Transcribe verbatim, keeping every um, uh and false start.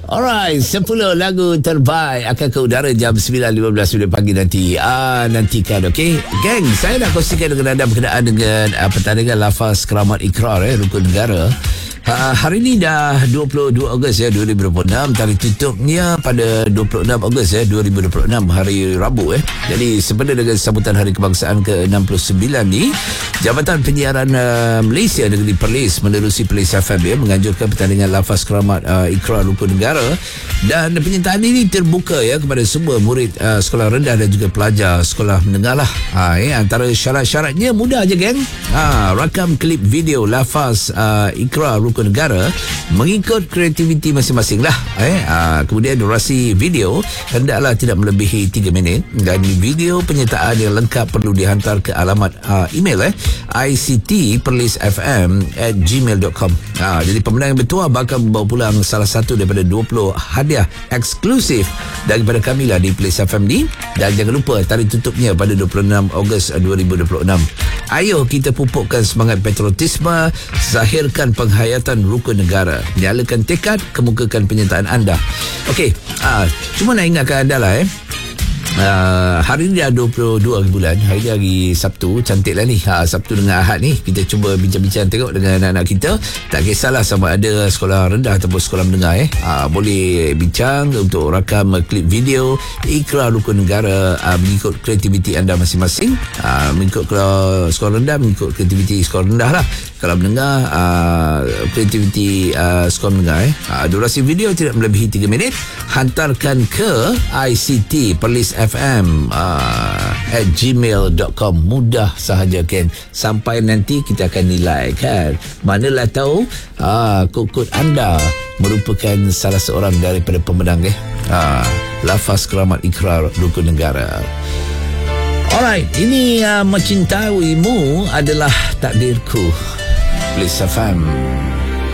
Alright, sepuluh lagu terbaik akan ke udara jam sembilan lima belas pagi nanti. Ah, nantikan, okey. Geng, saya nak kongsikan dengan anda berkenaan dengan uh, pertandingan lafaz keramat ikrar eh, rukun negara. Ha, hari ini dah dua puluh dua Ogos ya dua ribu dua puluh enam. Tarikh tutupnya pada dua puluh enam Ogos ya dua ribu dua puluh enam, hari Rabu eh. Jadi sempena dengan sambutan Hari Kebangsaan ke enam puluh sembilan ni, Jabatan Penyiaran uh, Malaysia Negeri Perlis menerusi Perlis F M ya, menganjurkan pertandingan lafaz keramat uh, ikrar rukun negara, dan penyertaan ini terbuka ya kepada semua murid uh, sekolah rendah dan juga pelajar sekolah menengah lah. Ha, eh, antara syarat-syaratnya mudah je geng. Ha, rakam klip video lafaz uh, ikrar rukun negara mengikut kreativiti masing-masing lah eh. Aa, kemudian durasi video hendaklah tidak melebihi tiga minit, dan video penyertaan yang lengkap perlu dihantar ke alamat aa, email eh I C T perlis f m at gmail dot com. Aa, jadi pemenang yang bertuah bakal membawa pulang salah satu daripada dua puluh hadiah eksklusif daripada kami lah di Perlis F M ni. Dan jangan lupa tarikh tutupnya pada dua puluh enam Ogos dua ribu dua puluh enam. Ayo kita pupukkan semangat patriotisme, zahirkan penghayatan rukun negara, nyalakan tekad, kemukakan penyertaan anda. Okey, ah, cuma nak ingatkan anda lah eh. Uh, hari ni dah dua puluh dua bulan. Hari ni hari Sabtu. Cantik lah ni, ha, Sabtu dengan Ahad ni kita cuba bincang-bincang tengok dengan anak-anak kita. Tak kisahlah sama ada sekolah rendah ataupun sekolah menengah eh. ha, Boleh bincang untuk rakam klip video ikrar rukun negara uh, mengikut kreativiti anda masing-masing. uh, Mengikut kalau sekolah rendah, mengikut kreativiti sekolah rendah lah. Kalau menengah, uh, kreativiti uh, sekolah menengah eh. uh, Durasi video tidak melebihi tiga minit. Hantarkan ke I C T Perlis F M uh, at gmail dot com. Mudah sahaja kan. Sampai nanti kita akan nilai kan. Manalah tahu uh, kod-kod anda merupakan salah seorang daripada pemenang eh. uh, Lafaz keramat ikrar rukun negara. Alright, ini uh, mencintaimu adalah takdirku. Perlis F M.